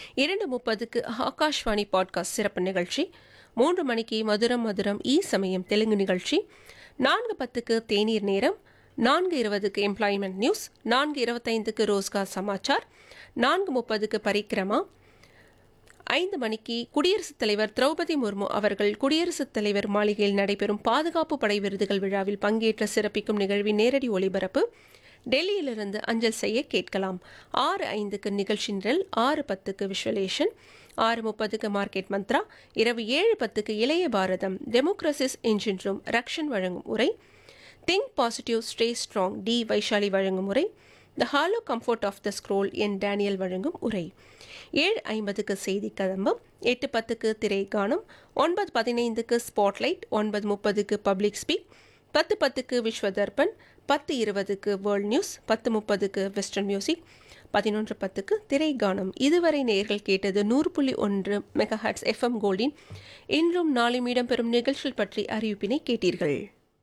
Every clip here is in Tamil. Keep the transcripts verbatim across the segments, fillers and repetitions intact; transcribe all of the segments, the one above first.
இரண்டு முப்பதுக்கு ஆகாஷ்வாணி பாட்காஸ்ட் சிறப்பு நிகழ்ச்சி. மூன்று மணிக்கு மதுரம் மதுரம் ஈ சமயம் தெலுங்கு நிகழ்ச்சி. நான்கு பத்துக்கு தேநீர் நேரம். நான்கு இருபதுக்கு எம்ப்ளாய்மெண்ட் நியூஸ். நான்கு இருபத்தைந்துக்கு ரோஸ்கார் சமாச்சார். நான்கு முப்பதுக்கு பரிக்கிரமா. ஐந்து மணிக்கு குடியரசுத் தலைவர் திரௌபதி முர்மு அவர்கள் குடியரசுத் தலைவர் மாளிகையில் நடைபெறும் பாதுகாப்பு படை விருதுகள் விழாவில் பங்கேற்ற சிறப்பிக்கும் நிகழ்வின் நேரடி ஒளிபரப்பு டெல்லியிலிருந்து அஞ்சல் செய்ய கேட்கலாம். ஆறு ஐந்துக்கு நிகழ்ச்சி நிரல். ஆறு பத்துக்கு விஷுவலேஷன். ஆறு முப்பதுக்கு மார்க்கெட் மந்த்ரா. இரவு ஏழு பத்துக்கு இளைய பாரதம் டெமோக்ரசிஸ் என்ஜின் ரூம் ரக்ஷன் வழங்கும் உரை. Think positive stay strong D Vaishali வழங்கும் உரை. The hollow comfort of the scroll N Daniel வழங்கும் உரை. ஏழு ஐம்பதுக்கு செய்தி கதம்பம். எட்டு பத்துக்கு திரைக்கானம். ஒன்பது பதினைந்துக்கு ஸ்பாட்லைட். ஒன்பது முப்பதுக்கு பப்ளிக் ஸ்பீக். பத்து பத்துக்கு விஸ்வ தர்பன். பத்து இருபதுக்கு வேர்ல்ட் நியூஸ். பத்து முப்பதுக்கு வெஸ்டர்ன் மியூசிக். பதினொன்று பத்துக்கு திரைக்கானம். இதுவரை நேர்கள் கேட்டது நூறு புள்ளி ஒன்று மெகாஹர்ட்ஸ் எஃப்எம் கோல்டின் இன்றும் நாளும் இடம்பெறும் நிகழ்ச்சிகள் பற்றி அறிவிப்பினை கேட்டீர்கள்.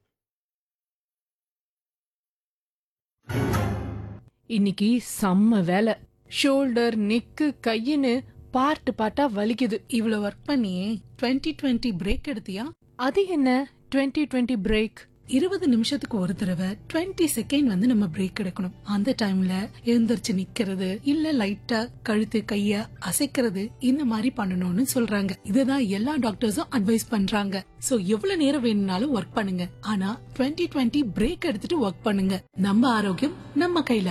இன்னைக்கு செம்ம வேலை. ஷோல்டர் நெக்கு கையின்னு பார்ட்டு பார்ட்டா வலிக்குது. இவ்வளவு ஒர்க் பண்ணியே டுவெண்ட்டி டுவெண்ட்டி பிரேக் எடுத்தியா? அது என்ன டுவெண்ட்டி டுவெண்ட்டி பிரேக்? இருபது நிமிஷத்துக்கு ஒரு தடவை டுவெண்ட்டி செகண்ட் வந்து நம்ம பிரேக் எடுக்கணும். அந்த டைம்ல எழுந்திருச்சு நிக்கிறது, இல்ல லைட்டா கழுத்து கைய அசைக்கிறது, இந்த மாதிரி பண்ணணும்னு சொல்றாங்க. இதுதான் எல்லா டாக்டர்ஸும் அட்வைஸ் பண்றாங்க. சோ எவ்வளவு நேரம் வேணும்னாலும் ஒர்க் பண்ணுங்க, ஆனா டுவெண்ட்டி டுவெண்ட்டி பிரேக் எடுத்துட்டு ஒர்க் பண்ணுங்க. நம்ம ஆரோக்கியம் நம்ம கையில.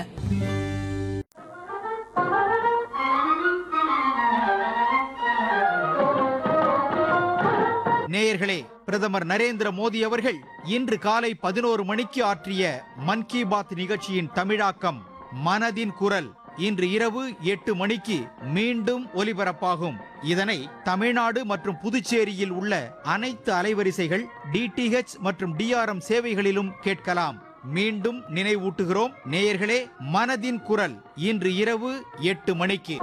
நேயர்களே, பிரதமர் நரேந்திர மோடி அவர்கள் இன்று காலை பதினோரு மணிக்கு ஆற்றிய மன் கி பாத் நிகழ்ச்சியின் தமிழாக்கம் மனதின் குரல் இன்று இரவு எட்டு மணிக்கு மீண்டும் ஒலிபரப்பாகும். இதனை தமிழ்நாடு மற்றும் புதுச்சேரியில் உள்ள அனைத்து அலைவரிசைகள் டிடிஹெச் மற்றும் டிஆர்எம் சேவைகளிலும் கேட்கலாம். மீண்டும் நினைவூட்டுகிறோம் நேயர்களே, மனதின் குரல் இன்று இரவு எட்டு மணிக்கு.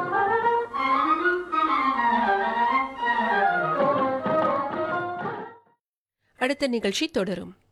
அடுத்த நிகழ்ச்சி தொடரும்.